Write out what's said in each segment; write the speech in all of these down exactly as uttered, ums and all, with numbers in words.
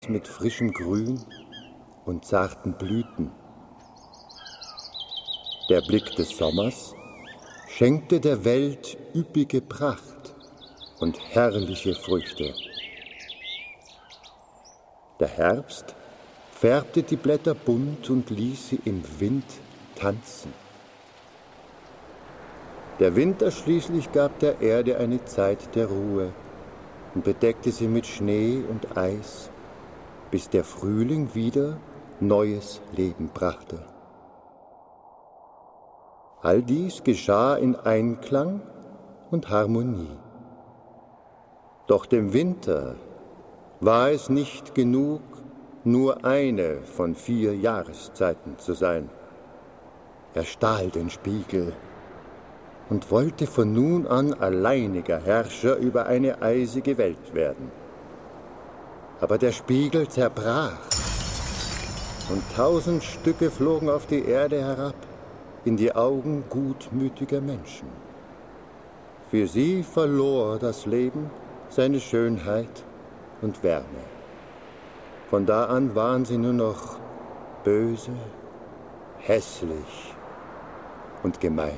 mit frischem Grün und zarten Blüten. Der Blick des Sommers schenkte der Welt üppige Pracht und herrliche Früchte. Der Herbst färbte die Blätter bunt und ließ sie im Wind tanzen. Der Winter schließlich gab der Erde eine Zeit der Ruhe und bedeckte sie mit Schnee und Eis, bis der Frühling wieder neues Leben brachte. All dies geschah in Einklang und Harmonie. Doch dem Winter war es nicht genug, nur eine von vier Jahreszeiten zu sein. Er stahl den Spiegel und wollte von nun an alleiniger Herrscher über eine eisige Welt werden. Aber der Spiegel zerbrach und tausend Stücke flogen auf die Erde herab, in die Augen gutmütiger Menschen. Für sie verlor das Leben seine Schönheit und Wärme. Von da an waren sie nur noch böse, hässlich und gemein.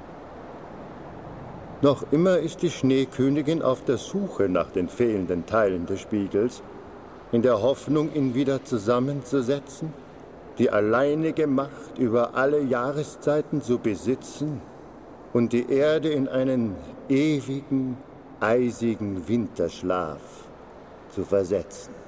Noch immer ist die Schneekönigin auf der Suche nach den fehlenden Teilen des Spiegels, in der Hoffnung, ihn wieder zusammenzusetzen, die alleinige Macht über alle Jahreszeiten zu besitzen und die Erde in einen ewigen, eisigen Winterschlaf zu versetzen.